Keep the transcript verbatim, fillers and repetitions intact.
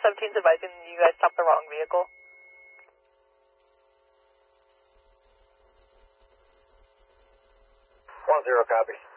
seventeen is advising you guys stopped the wrong vehicle. One zero, copy.